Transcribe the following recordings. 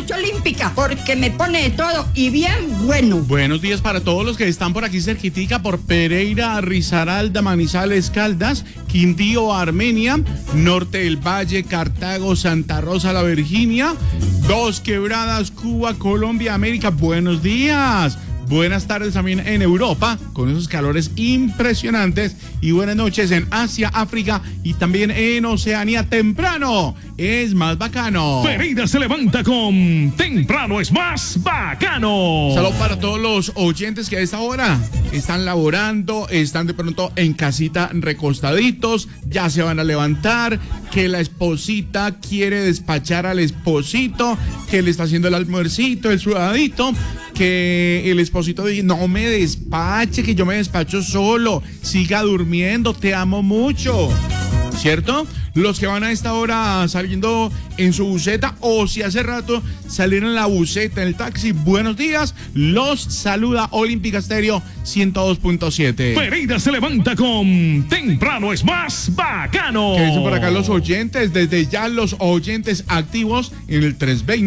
Noche Olímpica, porque me pone de todo y bien bueno. Buenos días para todos los que están por aquí cerquitica, por Pereira, Risaralda, Manizales, Caldas, Quindío, Armenia, Norte del Valle, Cartago, Santa Rosa, La Virginia, Dos Quebradas, Cuba, Colombia, América. Buenos días. Buenas tardes también en Europa, con esos calores impresionantes. Y buenas noches en Asia, África y también en Oceanía. Temprano es más bacano. Pereira se levanta con Temprano es más bacano. Saludos para todos los oyentes que a esta hora están laborando, están de pronto en casita recostaditos, ya se van a levantar, que la esposita quiere despachar al esposito, que le está haciendo el almuercito, el sudadito, que el esposito dice, no me despache, que yo me despacho solo, siga durmiendo, te amo mucho, ¿cierto? Los que van a esta hora saliendo en su buseta o si hace rato salieron en la buseta, en el taxi, buenos días, los saluda Olímpica Estéreo 102.7. Pereira se levanta con Temprano es más bacano. ¿Qué dicen por acá los oyentes? Desde ya los oyentes activos en el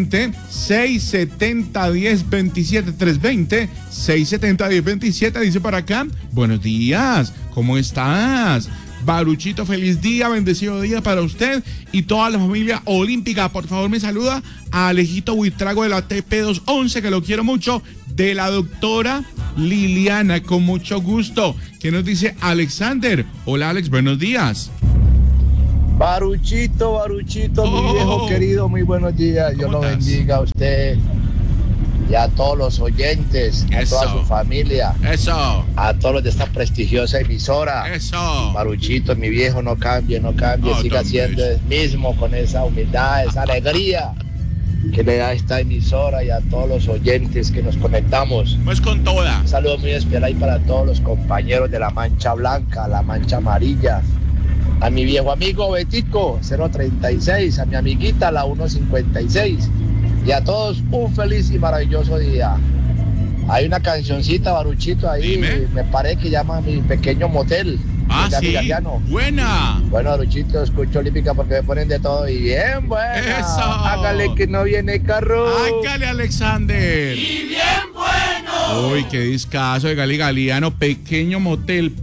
320-670-1027, 320-670-1027, dice por acá, buenos días, ¿cómo estás? Baruchito, feliz día, bendecido día para usted y toda la familia olímpica. Por favor, me saluda a Alejito Buitrago de la TP211, que lo quiero mucho, de la doctora Liliana, con mucho gusto. ¿Qué nos dice Alexander? Hola, Alex, buenos días. Baruchito, mi viejo querido, muy buenos días. Dios lo bendiga a usted y a todos los oyentes, Eso. a toda su familia, Eso. a todos los de esta prestigiosa emisora. Eso. Baruchito, mi viejo, no cambie, siga siendo el mismo, con esa humildad, esa alegría que le da esta emisora y a todos los oyentes que nos conectamos. Pues con toda. Un saludo muy especial ahí para todos los compañeros de la Mancha Blanca, la Mancha Amarilla, a mi viejo amigo Betico 036, a mi amiguita la 156 y a todos un feliz y maravilloso día. Hay una cancioncita, Baruchito, ahí. Dime. Me parece que llama Mi Pequeño Motel. Ah, de sí, Galeano. buena. Bueno, Baruchito, escucho Olímpica porque me ponen de todo y bien buena. Eso. Hágale que no viene carro. Hágale, Alexander. ¡Y bien bueno! Uy, qué discazo de Gali Galiano. Pequeño motel.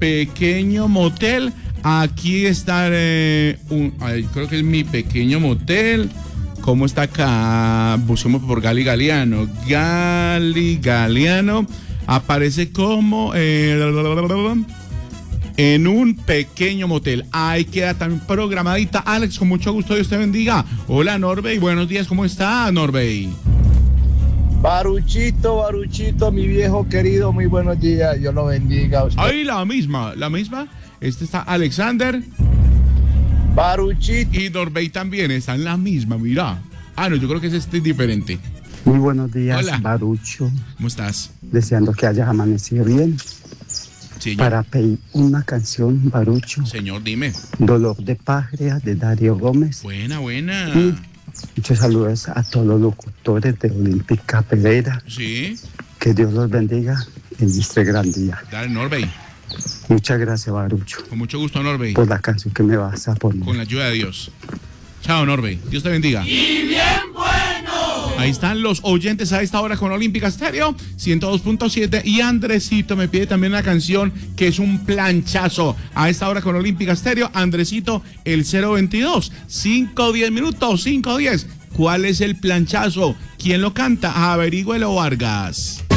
Aquí está, creo que es Mi Pequeño Motel. ¿Cómo está acá? Busquemos por Gali Galiano. Gali Galiano aparece como en un pequeño motel. Ahí queda también programadita. Alex, con mucho gusto, Dios te bendiga. Hola, Norbey, buenos días, ¿cómo está, Norbey? Baruchito, mi viejo querido, muy buenos días. Dios lo bendiga a usted. Ahí la misma. Este está Alexander. Baruchito. Y Norbey también está en la misma, mira. Ah, no, yo creo que es diferente. Muy buenos días, Hola. Barucho. ¿Cómo estás? Deseando que hayas amanecido bien. Señor. Para pedir una canción, Barucho. Señor, dime. Dolor de Pájara, de Darío Gómez. Buena. Y muchos saludos a todos los locutores de Olímpica Pereira. Sí. Que Dios los bendiga en este gran día. Dale, Norbey. Muchas gracias, Barucho, Con mucho gusto, Norbey. por la canción que me vas a poner. Con la ayuda de Dios. Chao, Norbey. Dios te bendiga. ¡Y bien bueno! Ahí están los oyentes a esta hora con Olímpica Estéreo 102.7 y Andresito me pide también una canción que es un planchazo a esta hora con Olímpica Estéreo. Andresito, el 022 510 minutos 510. ¿Cuál es el planchazo? ¿Quién lo canta? Averígüelo, Vargas.